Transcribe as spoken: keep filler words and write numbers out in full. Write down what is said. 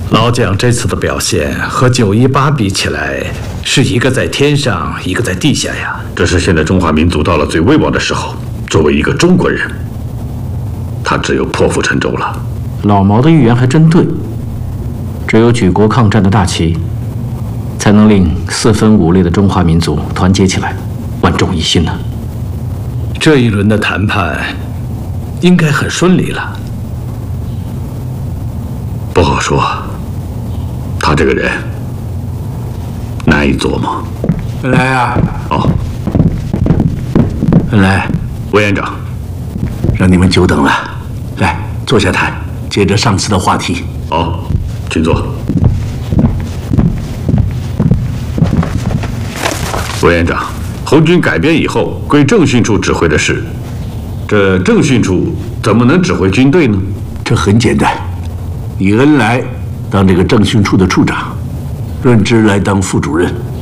老蒋这次的表现和九一八比起来，是一个在天上，一个在地下呀。 这是现在中华民族到了最危亡的时候。作为一个中国人，他只有破釜沉舟了。 老毛的预言还真对，只有举国抗战的大旗，才能令四分五裂的中华民族团结起来，万众一心呢。 这一轮的谈判应该很顺利了。 不好说，他这个人难以琢磨。 恩来啊！ 哦， 恩来， 委员长， 让你们久等了。来，坐下谈，接着上次的话题。 好，请坐。委员长，红军改编以后归政训处指挥的事，这政训处怎么能指挥军队呢？ 这很简单，你恩来当这个政训处的处长，润之来当副主任。